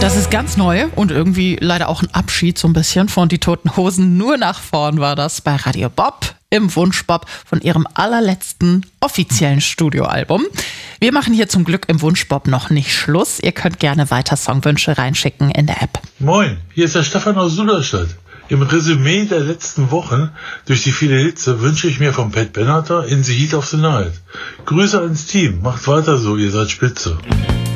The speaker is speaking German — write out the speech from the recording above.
Das ist ganz neu und irgendwie leider auch ein Abschied so ein bisschen von Die Toten Hosen. Nur nach vorn war das bei Radio Bob im Wunschbob von ihrem allerletzten offiziellen Studioalbum. Wir machen hier zum Glück im Wunschbob noch nicht Schluss. Ihr könnt gerne weiter Songwünsche reinschicken in der App. Moin, hier ist der Stefan aus Suderstadt. Im Resümee der letzten Wochen durch die viele Hitze wünsche ich mir von Pat Benatar In the Heat of the Night. Grüße ans Team, macht weiter so, ihr seid spitze.